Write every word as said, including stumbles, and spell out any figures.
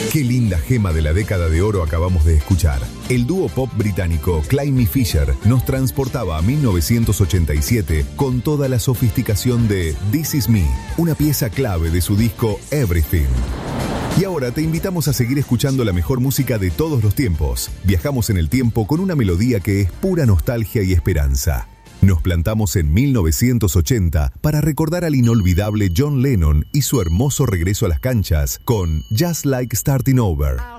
Qué linda gema de la década de oro acabamos de escuchar. El dúo pop británico Climby Fisher nos transportaba a mil novecientos ochenta y siete con toda la sofisticación de This Is Me, una pieza clave de su disco Everything. Y ahora te invitamos a seguir escuchando la mejor música de todos los tiempos. Viajamos en el tiempo con una melodía que es pura nostalgia y esperanza. Nos plantamos en mil novecientos ochenta para recordar al inolvidable John Lennon y su hermoso regreso a las canchas con Just Like Starting Over.